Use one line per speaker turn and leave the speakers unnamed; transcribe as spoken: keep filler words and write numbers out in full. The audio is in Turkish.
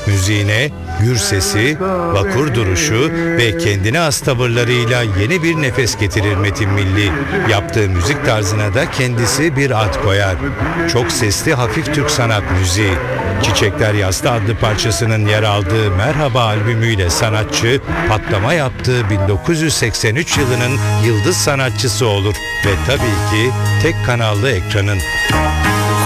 müziğine, gür sesi, vakur duruşu ve kendine has tavırlarıyla yeni bir nefes getirir Metin Milli. Yaptığı müzik tarzına da kendisi bir ad koyar. Çok sesli hafif Türk sanat müziği. Çiçekler Yaslı adlı parçasının yer aldığı Merhaba albümüyle sanatçı patlama yaptığı bin dokuz yüz seksen üç yılının yıldız sanatçısı olur ve tabii ki tek kanallı ekranın